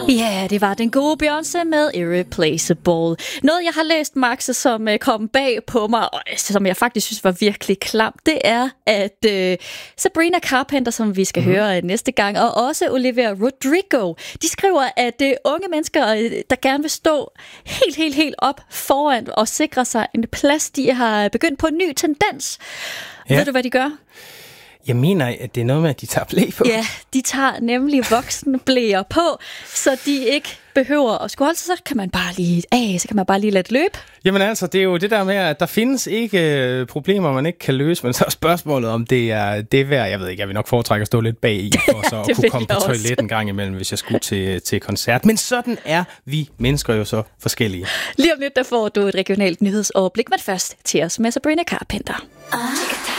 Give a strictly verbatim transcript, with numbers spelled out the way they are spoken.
Ja, det var den gode Beyoncé med Irreplaceable. Noget, jeg har læst, Max, som kom bag på mig, og som jeg faktisk synes var virkelig klamt, det er, at uh, Sabrina Carpenter, som vi skal mm-hmm. høre næste gang, og også Olivia Rodrigo, de skriver, at uh, unge mennesker, der gerne vil stå helt, helt, helt op foran og sikre sig en plads, de har begyndt på en ny tendens. Ja. Ved du, hvad de gør? Jeg mener, at det er noget med, at de tager blæ på. Ja, de tager nemlig voksenblæer på, så de ikke behøver at skulle holde sig, så kan man bare lige, af, så kan man bare lige lade det løbe. Jamen altså, det er jo det der med, at der findes ikke problemer, man ikke kan løse, men så er spørgsmålet, om det er det værd. Jeg ved ikke, jeg vil nok foretrække at stå lidt bag i, for så at kunne komme på toilet en gang imellem, hvis jeg skulle til, til koncert. Men sådan er vi mennesker jo så forskellige. Lige om lidt, der får du et regionalt nyhedsoverblik, men først til os med Sabrina Carpenter.